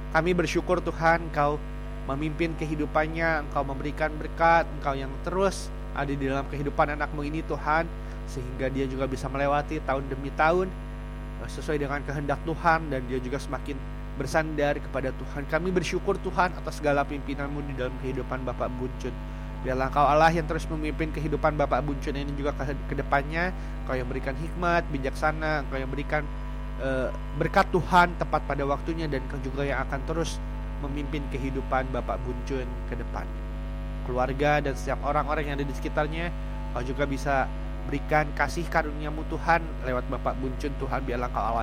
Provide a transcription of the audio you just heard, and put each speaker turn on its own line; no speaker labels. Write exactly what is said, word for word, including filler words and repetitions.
Kami bersyukur Tuhan, Engkau memimpin kehidupannya, Engkau memberikan berkat, Engkau yang terus ada di dalam kehidupan anakmu ini Tuhan, sehingga dia juga bisa melewati tahun demi tahun sesuai dengan kehendak Tuhan, dan dia juga semakin bersandar kepada Tuhan. Kami bersyukur Tuhan atas segala pimpinanmu di dalam kehidupan Bapak Buncun. Biarlah Engkau Allah yang terus memimpin kehidupan Bapak Buncun ini juga ke, ke depannya. Engkau yang berikan hikmat, bijaksana, Engkau yang berikan uh, berkat Tuhan tepat pada waktunya, dan Engkau juga yang akan terus memimpin kehidupan Bapak Buncun ke depan. Keluarga dan setiap orang-orang yang ada di sekitarnya, Engkau juga bisa berikan kasih karunia-Mu Tuhan lewat Bapak Buncun Tuhan. Biarlah Engkau Allah